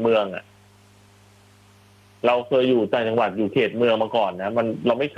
เมืองอ่ะเราเคยอยู่ต่างจังหวัดอยู่เขตเมืองมาก่อนนะมันเราไม่เค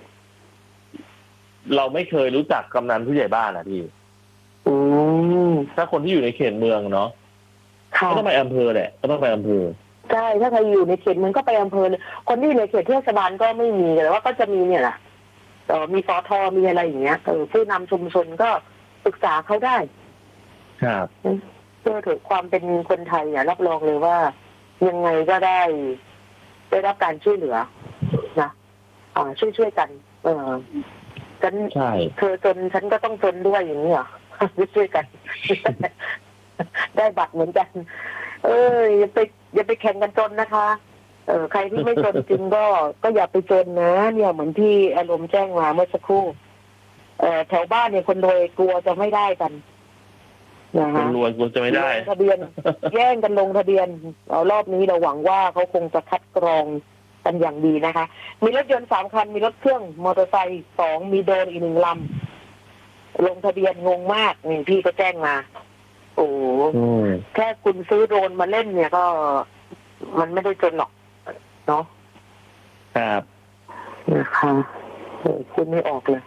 ยรู้จักกำนันผู้ใหญ่บ้านอ่ะพี่ถ้าคนที่อยู่ในเขตเมืองเนาะก็ต้องไปอำเภอแหละก็ต้องไปอำเภอใช่ถ้าใครอยู่ในเขตเมืองก็ไปอำเภอเลยคนที่ในเขตเทศบาลก็ไม่มีแต่ว่าก็จะมีเนี่ยแหละมีสทมีอะไรอย่างเงี้ยผู้นำชุมชนก็ปรึกษาเขาได้ครับเพื่อถึงความเป็นคนไทยรับรองเลยว่ายังไงก็ได้รับการช่วยเหลือนะช่วยกันฉันเธอจนฉันก็ต้องจนด้วยอย่างนี้เหรอช่วยกัน ได้บัตรเหมือนกันอย่าไปแข่งกันจนนะคะใครที่ไม่จนจริงก็อย่าไปจนนะเนี่ยเหมือนที่อารมณ์แจ้งมาเมื่อสักครู่แถวบ้านเนี่ยคนรวยกลัวจะไม่ได้กันนะฮะคนรวยกลัวจะไม่ได้ทะเบียนแย่งกันลงทะเบียนรอบนี้เราหวังว่าเขาคงจะคัดกรองกันอย่างดีนะคะมีรถยนต์3 คันมีรถเครื่องมอเตอร์ไซค์2มีโดรนอีก1 ลำลงทะเบียนงงมากนี่พี่ก็แจ้งมาโอ้แค่คุณซื้อโดรนมาเล่นเนี่ยก็มันไม่ได้จนหรอกเนาะครับนะคะคุณไม่ออกเลย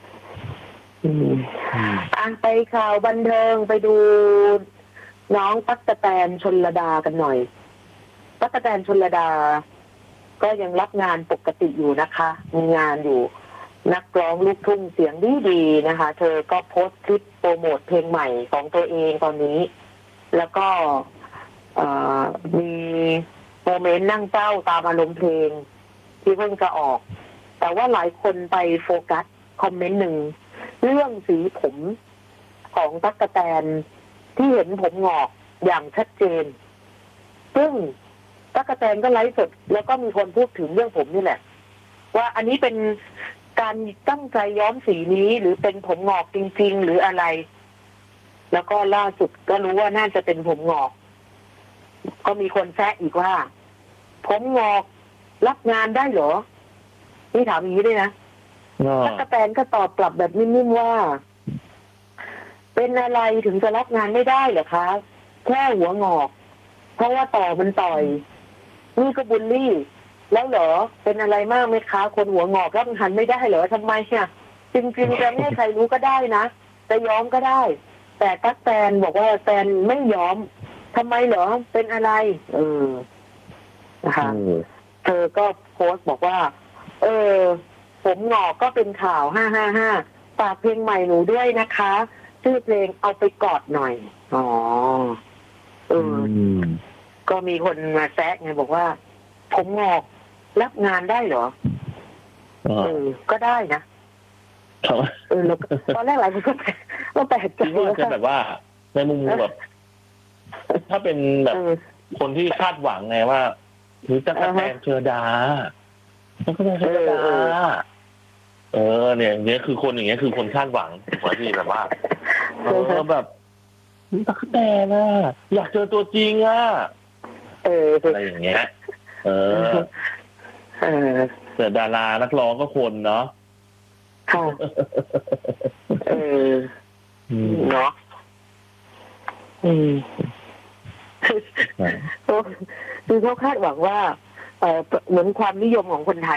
ไปข่าวบันเทิงไปดูน้องตั๊กแตนชลดากันหน่อยตั๊กแตนชลดาก็ยังรับงานปกติอยู่นะคะมีงานอยู่นักร้องลูกทุ่งเสียงดีๆนะคะเธอก็โพสต์คลิปโปรโมทเพลงใหม่ของตัวเองตอนนี้แล้วก็มีโมเมนต์นั่งเจ้าตามอารมณ์เพลงที่เพิ่งจะออกแต่ว่าหลายคนไปโฟกัสคอมเมนต์หนึ่งเรื่องสีผมของตั๊กแตนที่เห็นผมงอกอย่างชัดเจนซึ่งตั๊กแตนก็ไลฟ์สดแล้วก็มีคนพูดถึงเรื่องผมนี่แหละว่าอันนี้เป็นการตั้งใจย้อมสีนี้หรือเป็นผมงอกจริงๆหรืออะไรแล้วก็ล่าสุดก็รู้ว่าน่าจะเป็นผมงอกก็มีคนแซะอีกว่าผมงอกรับงานได้เหรอนี่ถามอย่างนี้ด้วยนะตั๊กแตนก็ตอบกลับแบบนิ่มๆว่าเป็นอะไรถึงจะรับงานไม่ได้เหรอคะแค่หัวงอกเพราะว่าต่อมันต่อยนี่ก็บูลลี่แล้วเหรอเป็นอะไรมากไหมคะคนหัวงอกรับงานไม่ได้เหรอทำไมเนี่ยจริงๆจะไม่ให้ใครรู้ก็ได้นะจะย้อมก็ได้แต่ตั๊กแตนบอกว่าแตนไม่ย้อมทำไมเหรอเป็นอะไรนะคะเธอก็โพสต์บอกว่าผมงอกก็เป็นข่าว555ฝากเพลงใหม่หนูด้วยนะคะชื่อเพลงเอาไปกอดหน่อยก็มีคนมาแซะไงบอกว่าผมงอกรับงานได้เหรอก็ได้นะตอนแรกหลายคนก็แปลกใจว่าจะแบบว่าในมุมแบบถ้าเป็นแบบคนที่คาดหวังไงว่าหรือตั๊กแตนชลดาตั๊กแตนชลดาเนี่ยคือคนอย่างเงี้ยคือคนคาดหวังว่าที่แบบว่าแบบตั๊กแตนอยากเจอตัวจริงอะไรอย่างเงี้ยแต่ดารานักร้องก็คนเนาะเนาะคือเขาคาดหวังว่าเหมือนความนิยมของคนไทย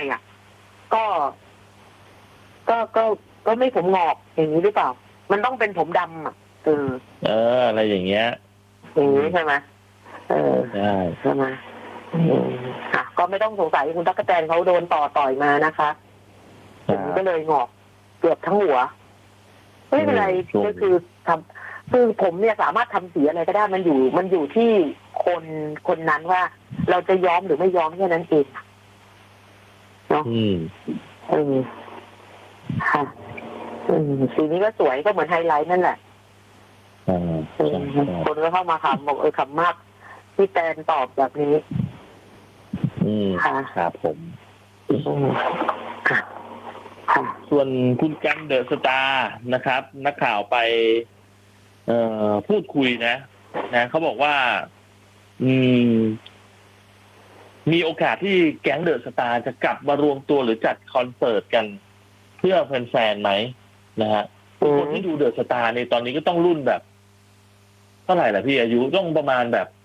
ก็ไม่ผมงอกอย่างนี้หรือเปล่ามันต้องเป็นผมดำอะไรอย่างเงี้ยใช่ไหมใช่ไหมก็ไม่ต้องสงสัยคุณตั๊กแตนเขาโดนต่อยมานะคะผมก็เลยงอกเกือบทั้งหัวไม่เป็นไรก็คือคือผมเนี่ยสามารถทำสีอะไรก็ได้มันอยู่ที่คนนั้นว่าเราจะย้อมหรือไม่ย้อมแค่นั้นเองเนาะค่ะสีนี้ก็สวยก็เหมือนไฮไลท์นั่นแหละคนก็เข้ามาขำบอกขำมากพี่แตนตอบแบบนี้ค่ะครับผมส่วนคุณกันเดอะสตาร์นะครับนักข่าวไปพูดคุยนะเขาบอกว่ามีโอกาสที่แก๊งเดอะสตาร์จะกลับมารวมตัวหรือจัดคอนเสิร์ตกันเพื่อแฟนๆไหมนะฮะคนที่ดูเดอะสตาร์ในตอนนี้ก็ต้องรุ่นแบบเท่าไหร่ล่ะพี่อายุต้องประมาณแบบ